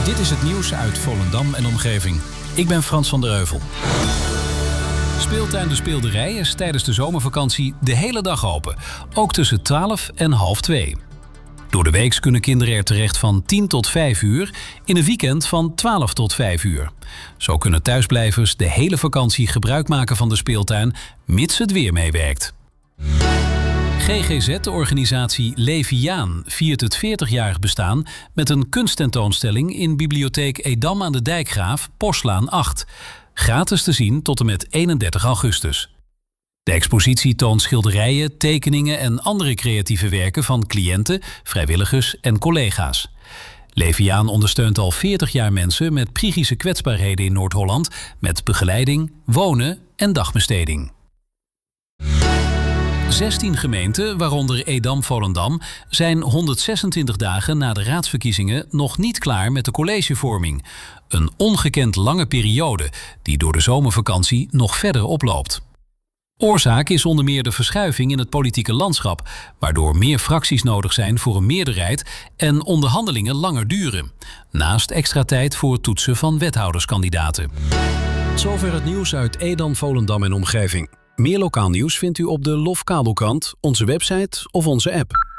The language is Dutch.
Dit is het nieuws uit Volendam en omgeving. Ik ben Frans van der Heuvel. Speeltuin De Speelderij is tijdens de zomervakantie de hele dag open. Ook tussen 12 en half 2. Door de week kunnen kinderen er terecht van 10 tot 5 uur. In een weekend van 12 tot 5 uur. Zo kunnen thuisblijvers de hele vakantie gebruik maken van de speeltuin, mits het weer meewerkt. GGZ, de organisatie Leviaan, viert het 40-jarig bestaan met een kunsttentoonstelling in bibliotheek Edam aan de Dijkgraaf, Porslaan 8. Gratis te zien tot en met 31 augustus. De expositie toont schilderijen, tekeningen en andere creatieve werken van cliënten, vrijwilligers en collega's. Leviaan ondersteunt al 40 jaar mensen met psychische kwetsbaarheden in Noord-Holland met begeleiding, wonen en dagbesteding. 16 gemeenten, waaronder Edam-Volendam, zijn 126 dagen na de raadsverkiezingen nog niet klaar met de collegevorming. Een ongekend lange periode die door de zomervakantie nog verder oploopt. Oorzaak is onder meer de verschuiving in het politieke landschap, waardoor meer fracties nodig zijn voor een meerderheid en onderhandelingen langer duren. Naast extra tijd voor het toetsen van wethouderskandidaten. Tot zover het nieuws uit Edam, Volendam en omgeving. Meer lokaal nieuws vindt u op de LOF Kabelkrant, onze website of onze app.